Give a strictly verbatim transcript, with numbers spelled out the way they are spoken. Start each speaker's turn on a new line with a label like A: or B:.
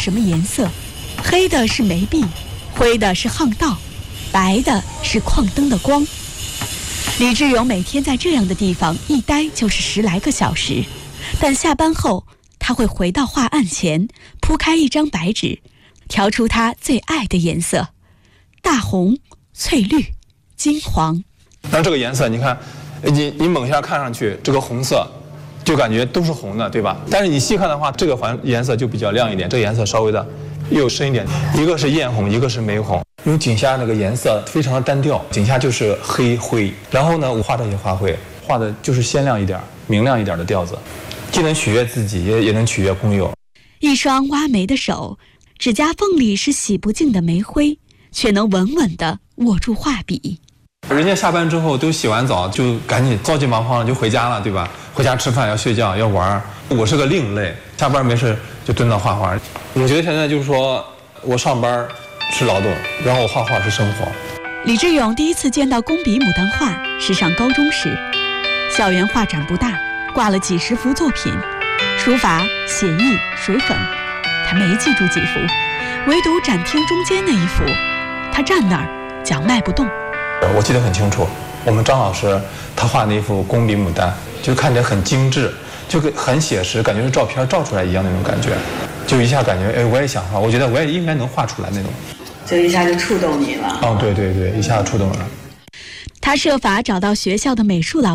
A: 什么颜色，黑的是煤壁，灰的是巷道，白的是矿灯的光。李志勇每天在这样的地方一待就是十来个小时，但下班后他会回到画案前，铺开一张白纸，调出他最爱的颜色：大红、翠绿、金黄。
B: 那这个颜色，你看，你你猛一下看上去，这个红色就感觉都是红的，对吧？但是你细看的话，这个黄颜色就比较亮一点，这个颜色稍微的又深一点。一个是艳红，一个是玫红。因为井下那个颜色非常的单调，井下就是黑灰。然后呢，我画这些花卉，画的就是鲜亮一点、明亮一点的调子，既能取悦自己，也也能取悦朋友。
A: 一双挖煤的手，指甲缝里是洗不净的煤灰，却能稳稳地握住画笔。
B: 人家下班之后都洗完澡，就赶紧着急忙慌的就回家了，对吧？回家吃饭要睡觉要玩。我是个另类，下班没事就蹲那画画。我觉得现在就是说我上班是劳动，然后我画画是生活。
A: 李志勇第一次见到工笔牡丹画是上高中时，校园画展不大，挂了几十幅作品，书法、写意、水粉，他没记住几幅，唯独展厅中间那一幅，他站那儿脚迈不动。
B: 我记得很清楚，我们张老师他画那幅工笔牡丹，就看起来很精致，就很写实，感觉是照片照出来一样那种感觉，就一下感觉哎，我也想画，我觉得我也应该能画出来那种，
C: 就一下就触动你了。
B: 哦，对对对，一下触动了。
A: 他设法找到学校的美术老师